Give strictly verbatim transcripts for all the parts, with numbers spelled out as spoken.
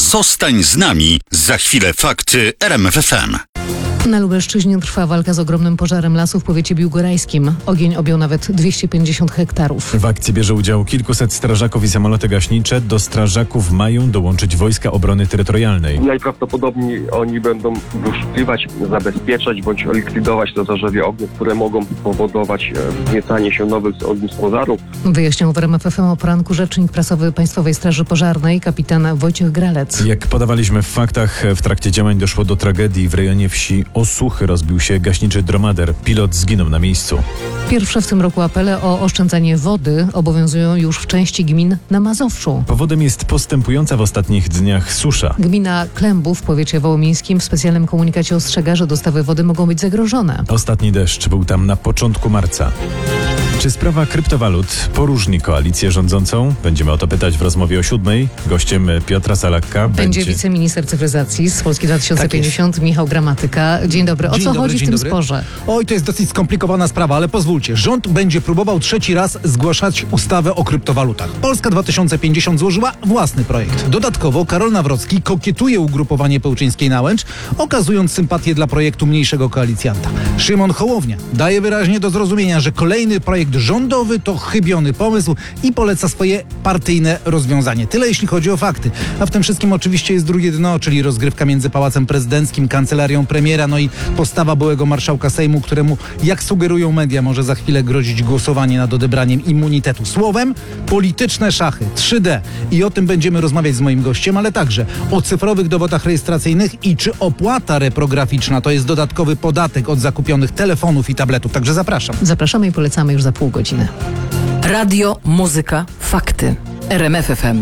Zostań z nami. Za chwilę fakty R M F F M. Na Lubelszczyźnie trwa walka z ogromnym pożarem lasu w powiecie biłgorajskim. Ogień objął nawet dwieście pięćdziesiąt hektarów. W akcji bierze udział kilkuset strażaków i samoloty gaśnicze. Do strażaków mają dołączyć Wojska Obrony Terytorialnej. Najprawdopodobniej oni będą wyszukiwać, zabezpieczać bądź likwidować te zarzewie ognia, które mogą powodować wzniecanie się nowych ognisk pożarów. Wyjaśniał w R M F F M o poranku rzecznik prasowy Państwowej Straży Pożarnej, kapitan Wojciech Gralec. Jak podawaliśmy w faktach, w trakcie działań doszło do tragedii. W rejonie wsi Osuchy rozbił się gaśniczy dromader. Pilot zginął na miejscu. Pierwsze w tym roku apele o oszczędzanie wody obowiązują już w części gmin na Mazowszu. Powodem jest postępująca w ostatnich dniach susza. Gmina Klębów w powiecie wołomińskim w specjalnym komunikacie ostrzega, że dostawy wody mogą być zagrożone. Ostatni deszcz był tam na początku marca. Czy sprawa kryptowalut poróżni koalicję rządzącą? Będziemy o to pytać w rozmowie o siódmej. Gościem Piotra Salakka będzie, będzie wiceminister cyfryzacji z Polski dwa tysiące pięćdziesiąt, tak Michał Gramatyka. Dzień dobry. O dzień co dobry, chodzi w tym dobry. sporze? Oj, to jest dosyć skomplikowana sprawa, ale pozwólcie. Rząd będzie próbował trzeci raz zgłaszać ustawę o kryptowalutach. Polska dwa tysiące pięćdziesiąt złożyła własny projekt. Dodatkowo Karol Nawrocki kokietuje ugrupowanie Pełczyńskiej na Łęcz, okazując sympatię dla projektu mniejszego koalicjanta. Szymon Hołownia daje wyraźnie do zrozumienia, że kolejny projekt rządowy to chybiony pomysł i poleca swoje partyjne rozwiązanie. Tyle jeśli chodzi o fakty. A w tym wszystkim oczywiście jest drugie dno, czyli rozgrywka między Pałacem Prezydenckim, kancelarią premiera, no i postawa byłego marszałka Sejmu, któremu, jak sugerują media, może za chwilę grozić głosowanie nad odebraniem immunitetu. Słowem, polityczne szachy, trzy D. I o tym będziemy rozmawiać z moim gościem, ale także o cyfrowych dowodach rejestracyjnych i czy opłata reprograficzna to jest dodatkowy podatek od zakupionych telefonów i tabletów. Także zapraszam. Zapraszamy i polecamy już za pół godziny. Radio, muzyka, fakty. R M F F M.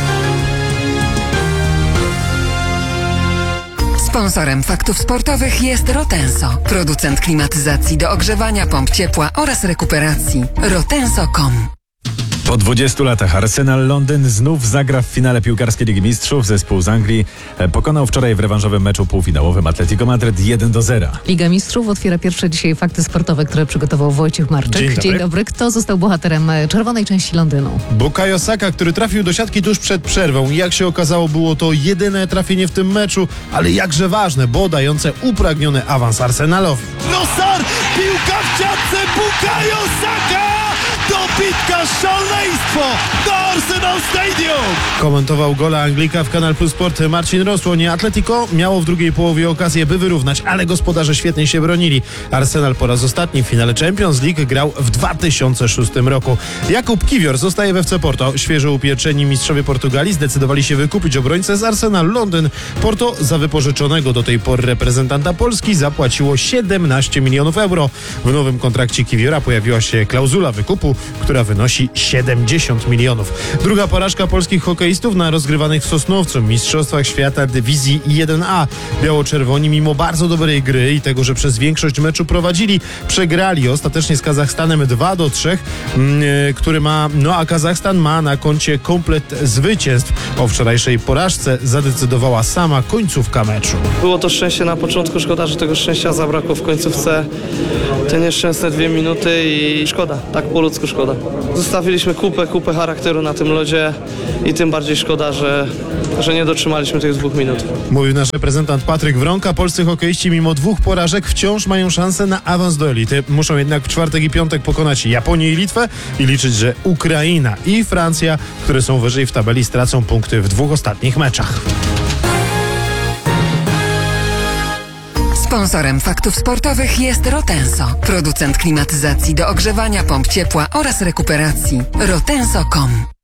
Sponsorem faktów sportowych jest Rotenso, producent klimatyzacji do ogrzewania, pomp ciepła oraz rekuperacji. rotenso kropka com. Po dwudziestu latach Arsenal Londyn znów zagra w finale piłkarskiej Ligi Mistrzów. Zespół z Anglii pokonał wczoraj w rewanżowym meczu półfinałowym Atletico Madryt jeden do zera. Liga Mistrzów otwiera pierwsze dzisiaj fakty sportowe, które przygotował Wojciech Marczyk. Dzień dobry. Dzień dobry. Kto został bohaterem czerwonej części Londynu? Bukayo Saka, który trafił do siatki tuż przed przerwą. Jak się okazało, było to jedyne trafienie w tym meczu, ale jakże ważne, bo dające upragniony awans Arsenalowi. Trossard! Piłka w siatce! Bukayo Saka! Dobitka, szaleństwo! Do Arsenal Stadium! Komentował gola Anglika w Kanal Plus Sport Marcin Rosłoń. Atletico miało w drugiej połowie okazję, by wyrównać, ale gospodarze świetnie się bronili. Arsenal po raz ostatni w finale Champions League grał w dwa tysiące szóstym roku. Jakub Kiwior zostaje w F C Porto. Świeżo upieczeni mistrzowie Portugalii zdecydowali się wykupić obrońcę z Arsenal Londyn. Porto za wypożyczonego do tej pory reprezentanta Polski zapłaciło siedemnaście milionów euro. W nowym kontrakcie Kiwiora pojawiła się klauzula wykupu, która wynosi siedemdziesiąt milionów. Druga porażka polskich hokeistów na rozgrywanych w Sosnowcu Mistrzostwach Świata Dywizji jeden A. Biało-czerwoni mimo bardzo dobrej gry i tego, że przez większość meczu prowadzili, przegrali ostatecznie z Kazachstanem dwa do trzech, yy, który ma, no a Kazachstan ma na koncie komplet zwycięstw. O wczorajszej porażce zadecydowała sama końcówka meczu. Było to szczęście na początku, szkoda, że tego szczęścia zabrakło w końcówce. Te nieszczęsne dwie minuty i szkoda, tak po ludzku szkoda. Zostawiliśmy kupę, kupę charakteru na tym lodzie i tym bardziej szkoda, że, że nie dotrzymaliśmy tych dwóch minut. Mówił nasz reprezentant Patryk Wronka. Polscy hokeiści mimo dwóch porażek wciąż mają szansę na awans do elity. Muszą jednak w czwartek i piątek pokonać Japonię i Litwę i liczyć, że Ukraina i Francja, które są wyżej w tabeli, stracą punkty w dwóch ostatnich meczach. Sponsorem faktów sportowych jest Rotenso, producent klimatyzacji do ogrzewania, pomp ciepła oraz rekuperacji. rotenso kropka com.